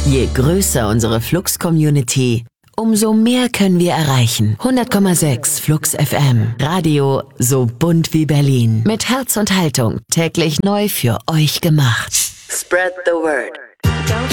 Je größer unsere Flux-Community, umso mehr können wir erreichen. 100,6 Flux FM. Radio so bunt wie Berlin. Mit Herz und Haltung. Täglich neu für euch gemacht. Spread the word.